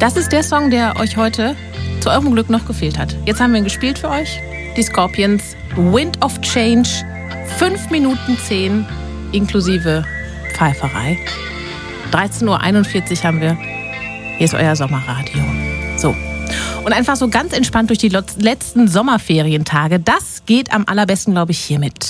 Das ist der Song, der euch heute zu eurem Glück noch gefehlt hat. Jetzt haben wir ihn gespielt für euch. Die Scorpions, Wind of Change, 5 Minuten 10, inklusive Pfeiferei. 13.41 Uhr haben wir. Hier ist euer Sommerradio. So. Und einfach so ganz entspannt durch die letzten Sommerferientage. Das geht am allerbesten, glaube ich, hiermit.